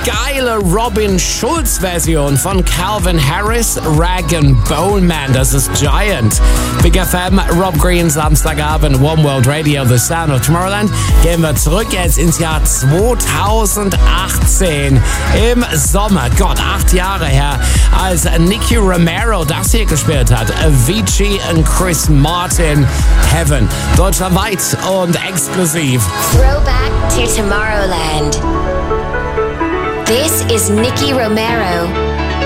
geile Robin Schulz-Version von Calvin Harris, Rag and Bone Man. Das ist Giant. Big FM, Rob Green, Samstagabend, One World Radio, The Sound of Tomorrowland. Gehen wir zurück jetzt ins Jahr 2018. Im Sommer, Gott, 8 Jahre her, als Nicky Romero das hier gespielt hat. Avicii und Chris Martin, Heaven. Deutschlandweit und exklusiv. Throwback to Tomorrowland. This is Nicky Romero.